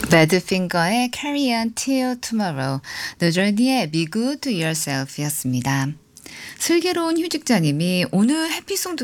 배드핑거의 Carry On Till Tomorrow, 노조니의 Be Good to Yourself였습니다. 슬기로운 휴직자님이 오늘 해피송